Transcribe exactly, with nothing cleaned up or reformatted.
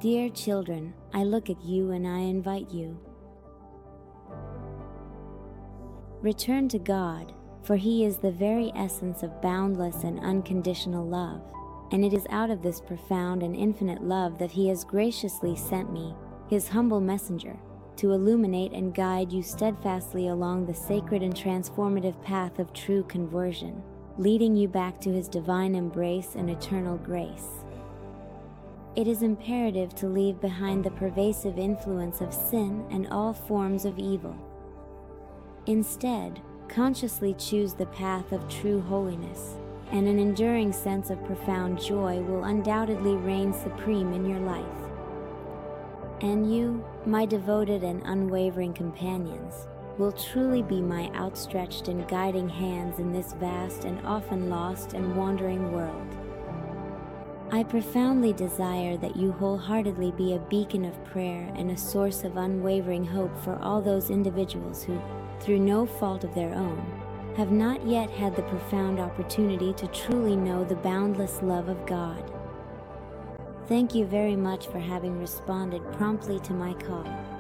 Dear children, I look at you and I invite you. Return to God, for He is the very essence of boundless and unconditional love, and it is out of this profound and infinite love that He has graciously sent me, His humble messenger, to illuminate and guide you steadfastly along the sacred and transformative path of true conversion, leading you back to His divine embrace and eternal grace. It is imperative to leave behind the pervasive influence of sin and all forms of evil. Instead, consciously choose the path of true holiness, and an enduring sense of profound joy will undoubtedly reign supreme in your life. And you, my devoted and unwavering companions, will truly be my outstretched and guiding hands in this vast and often lost and wandering world. I profoundly desire that you wholeheartedly be a beacon of prayer and a source of unwavering hope for all those individuals who, through no fault of their own, have not yet had the profound opportunity to truly know the boundless love of God. Thank you very much for having responded promptly to my call.